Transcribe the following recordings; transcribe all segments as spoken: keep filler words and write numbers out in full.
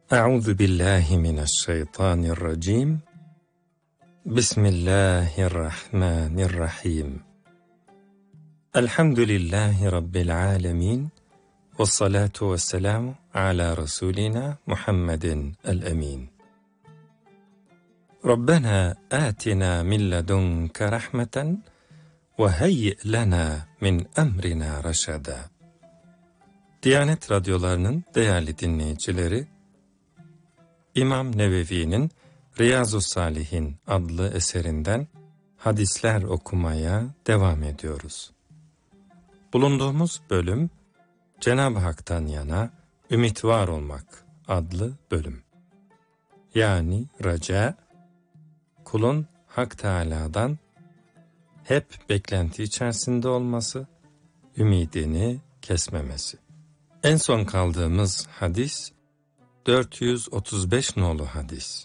Euzu billahi mineşşeytanirracim. Bismillahirrahmanirrahim. Elhamdülillahi Rabbil alemin. Vessalatu vesselamu ala Resulina Muhammedin el-emin. Rabbena atina min ledunke rahmeten ve heyyi lena min emrina reşeda. Diyanet radyolarının değerli dinleyicileri, İmam Nevevi'nin Riyazu's-Salihin adlı eserinden hadisler okumaya devam ediyoruz. Bulunduğumuz bölüm, Cenab-ı Hak'tan yana ümit var olmak adlı bölüm. Yani raca, kulun Hak Teâlâ'dan hep beklenti içerisinde olması, ümidini kesmemesi. En son kaldığımız hadis, dört yüz otuz beş nolu hadis.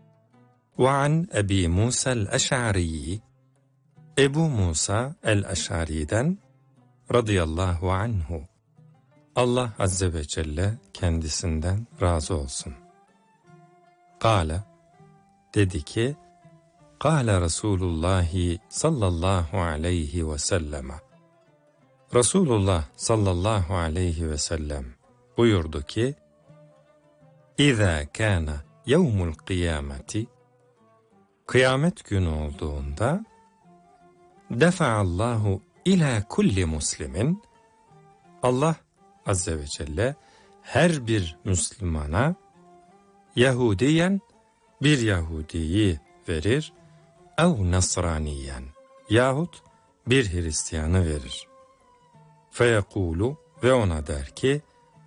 وعن أبي موسى الأشعري Ebu Musa el-Eş'ari'den radıyallahu anhu, Allah Azze ve Celle kendisinden razı olsun. Kâle, dedi ki, Kâle Resulullah sallallahu aleyhi ve sellem. Resulullah sallallahu aleyhi ve sellem buyurdu ki, İzâ kâne yevmul kıyameti, kıyamet günü olduğunda, defa'allahu ila kulli muslimin, Allah Azze ve Celle her bir Müslümana Yahudiyen bir Yahudiyi verir, ev Nasraniyen yahut bir Hristiyanı verir. Feyekulu, ve ona der ki,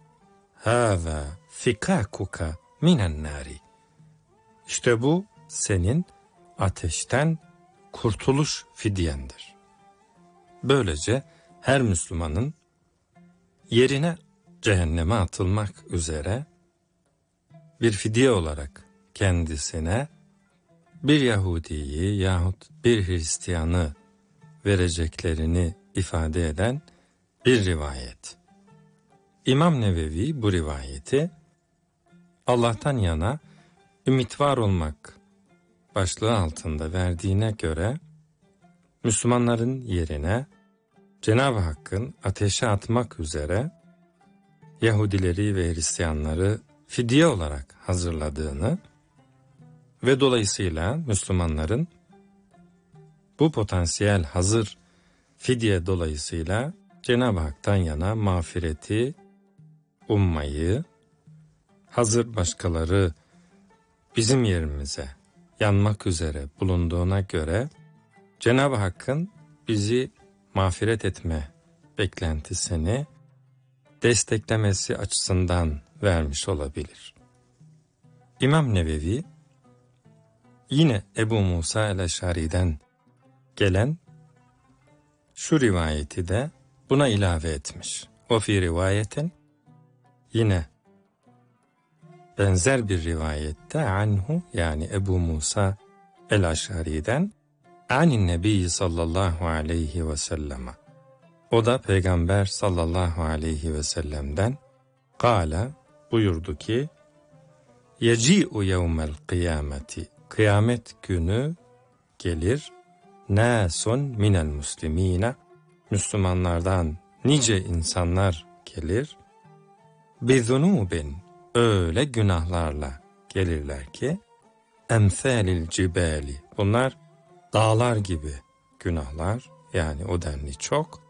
hâzâ fikâkuka minen nâri, İşte bu senin ateşten kurtuluş fidyendir. Böylece her Müslümanın yerine cehenneme atılmak üzere bir fidye olarak kendisine bir Yahudiyi yahut bir Hristiyanı vereceklerini ifade eden bir rivayet. İmam Nevevi bu rivayeti Allah'tan yana ümit var olmak başlığı altında verdiğine göre, Müslümanların yerine Cenab-ı Hakk'ın ateşe atmak üzere Yahudileri ve Hristiyanları fidye olarak hazırladığını ve dolayısıyla Müslümanların bu potansiyel hazır fidye dolayısıyla Cenab-ı Hak'tan yana mağfireti ummayı, hazır başkaları bizim yerimize yanmak üzere bulunduğuna göre Cenab-ı Hakk'ın bizi mağfiret etme beklentisini desteklemesi açısından vermiş olabilir. İmam Nevevi yine Ebu Musa el-Eş'ari'den gelen şu rivayeti de buna ilave etmiş. O fi rivayetin, yine benzer bir rivayette anhu, yani Ebu Musa el-Eş'ari'den anin nebi sallallahu aleyhi ve sellem, o da Peygamber sallallahu aleyhi ve sellem'den kâle, buyurdu ki, yeci'u yevmel kıyameti, kıyamet günü gelir, nâsun minel muslimîne, Müslümanlardan nice insanlar gelir, bizunubin, öyle günahlarla gelirler ki, emsalil cibali, bunlar dağlar gibi günahlar, yani o denli çok.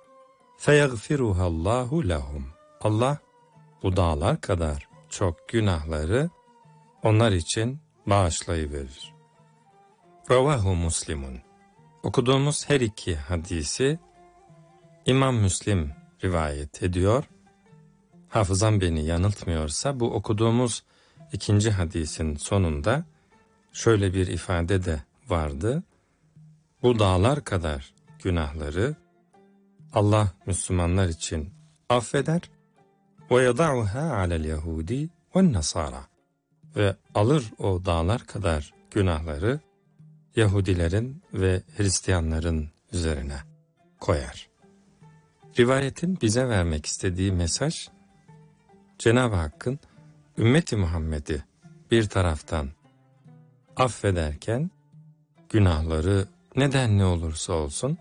Feyagfiruhallahu lahum, Allah bu dağlar kadar çok günahları onlar için bağışlayıverir. Ravahu Muslimun. Okuduğumuz her iki hadisi İmam Müslim rivayet ediyor. Hafızam beni yanıltmıyorsa bu okuduğumuz ikinci hadisin sonunda şöyle bir ifade de vardı. Bu dağlar kadar günahları Allah Müslümanlar için affeder. وَيَضَعُهَا عَلَى الْيَهُودِ وَالنَّصَارَى, ve alır o dağlar kadar günahları Yahudilerin ve Hristiyanların üzerine koyar. Rivayetin bize vermek istediği mesaj, Cenab-ı Hakk'ın ümmeti Muhammed'i bir taraftan affederken günahları neden ne olursa olsun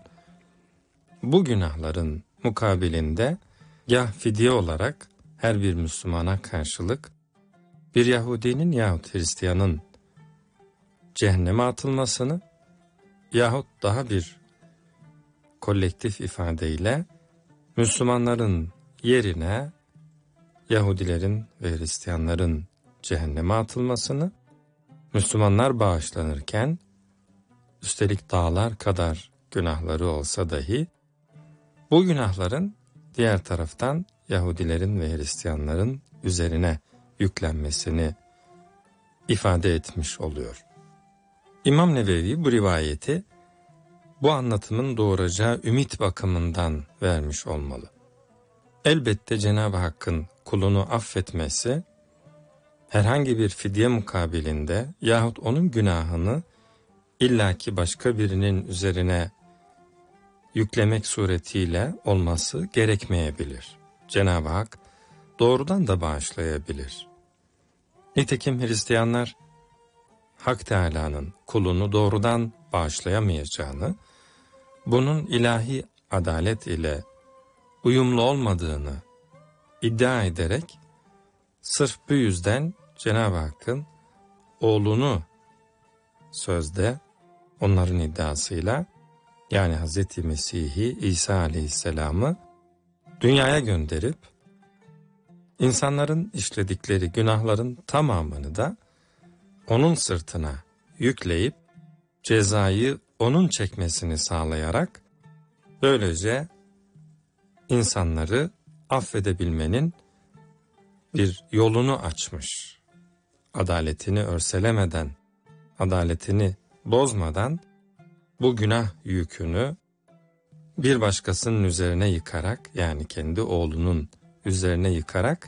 bu günahların mukabilinde ya fidye olarak her bir Müslümana karşılık bir Yahudinin yahut Hristiyanın cehenneme atılmasını yahut daha bir kolektif ifadeyle Müslümanların yerine Yahudilerin ve Hristiyanların cehenneme atılmasını, Müslümanlar bağışlanırken üstelik dağlar kadar günahları olsa dahi bu günahların diğer taraftan Yahudilerin ve Hristiyanların üzerine yüklenmesini ifade etmiş oluyor. İmam Nevevi bu rivayeti bu anlatımın doğuracağı ümit bakımından vermiş olmalı. Elbette Cenab-ı Hakk'ın kulunu affetmesi, herhangi bir fidye mukabilinde yahut onun günahını illaki başka birinin üzerine yüklemek suretiyle olması gerekmeyebilir. Cenab-ı Hak doğrudan da bağışlayabilir. Nitekim Hristiyanlar, Hak Teâlâ'nın kulunu doğrudan bağışlayamayacağını, bunun ilahi adalet ile uyumlu olmadığını iddia ederek, sırf bu yüzden Cenab-ı Hakk'ın oğlunu sözde onların iddiasıyla, yani Hz. Mesih'i İsa Aleyhisselam'ı dünyaya gönderip, insanların işledikleri günahların tamamını da onun sırtına yükleyip, cezayı onun çekmesini sağlayarak, böylece insanları affedebilmenin bir yolunu açmış. Adaletini örselemeden, adaletini bozmadan bu günah yükünü bir başkasının üzerine yıkarak, yani kendi oğlunun üzerine yıkarak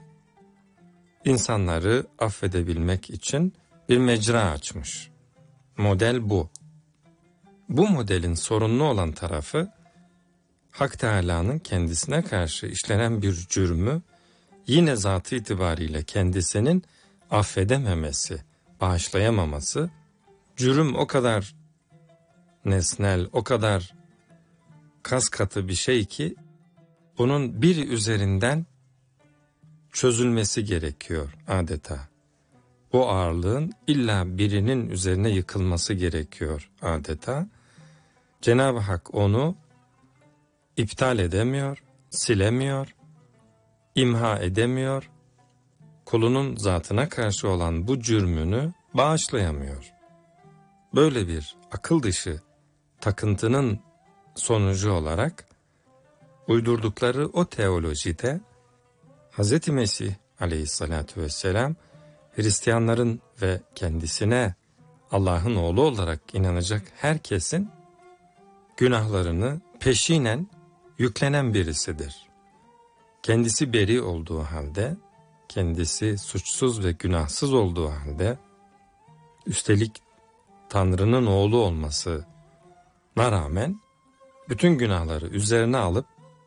insanları affedebilmek için bir mecra açmış. Model bu. Bu modelin sorunlu olan tarafı, Hak Teâlâ'nın kendisine karşı işlenen bir cürmü yine zatı itibariyle kendisinin affedememesi, bağışlayamaması, cürüm o kadar nesnel, o kadar kas katı bir şey ki bunun bir üzerinden çözülmesi gerekiyor adeta. Bu ağırlığın illa birinin üzerine yıkılması gerekiyor adeta. Cenab-ı Hak onu iptal edemiyor, silemiyor, imha edemiyor, kulunun zatına karşı olan bu cürmünü bağışlayamıyor. Böyle bir akıl dışı takıntının sonucu olarak uydurdukları o teolojide Hz. Mesih Aleyhisselatü Vesselam Hristiyanların ve kendisine Allah'ın oğlu olarak inanacak herkesin günahlarını peşinen yüklenen birisidir. Kendisi beri olduğu halde, kendisi suçsuz ve günahsız olduğu halde, üstelik Tanrı'nın oğlu olmasına rağmen bütün günahları üzerine alıp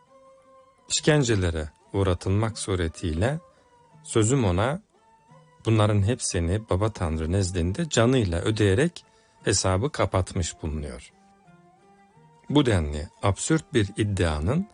işkencelere uğratılmak suretiyle sözüm ona bunların hepsini Baba Tanrı nezdinde canıyla ödeyerek hesabı kapatmış bulunuyor. Bu denli absürt bir iddianın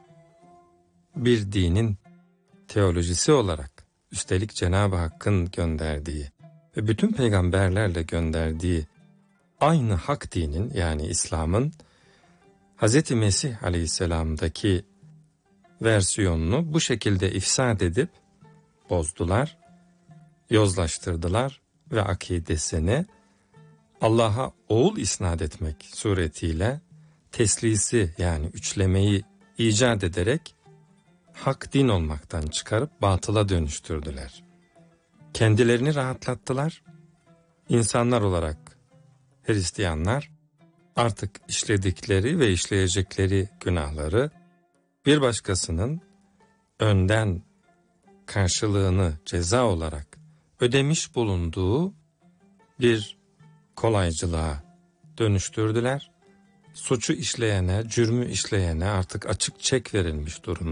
bir dinin teolojisi olarak, üstelik Cenab-ı Hakk'ın gönderdiği ve bütün peygamberlerle gönderdiği aynı hak dinin, yani İslam'ın Hz. Mesih Aleyhisselam'daki versiyonunu bu şekilde ifsad edip bozdular, yozlaştırdılar ve akidesini Allah'a oğul isnat etmek suretiyle teslisi, yani üçlemeyi icat ederek hak din olmaktan çıkarıp batıla dönüştürdüler. Kendilerini rahatlattılar. İnsanlar olarak Hristiyanlar artık işledikleri ve işleyecekleri günahları bir başkasının önden karşılığını ceza olarak ödemiş bulunduğu bir kolaycılığa dönüştürdüler. Suçu işleyene, cürmü işleyene artık açık çek verilmiş durumda.